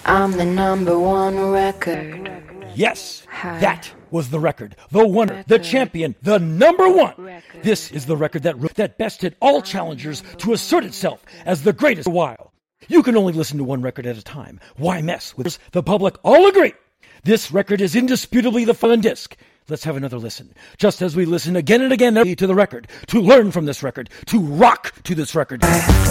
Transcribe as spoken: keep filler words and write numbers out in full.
I'm the number one record. Yes, that was the record. The winner, the champion, the number one. This is the record that that bested all challengers to assert itself as the greatest for a while. You can only listen to one record at a time. Why mess with this? The public all agree. This record is indisputably the fun disc. Let's have another listen. Just as we listen again and again to the record, to learn from this record, to rock to this record.